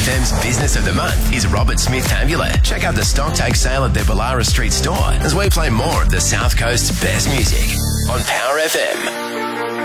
FM's Business of the Month is Robert Smith Tabular. Check out the stock take sale at their Ballara Street store as we play more of the South Coast's best music on Power FM.